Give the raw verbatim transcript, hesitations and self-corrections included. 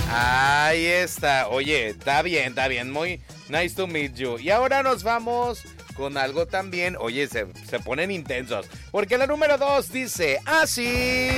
Ahí está. Oye, está bien, está bien. Muy nice to meet you. Y ahora nos vamos con algo también. Oye, se, se ponen intensos. Porque la número dos dice así.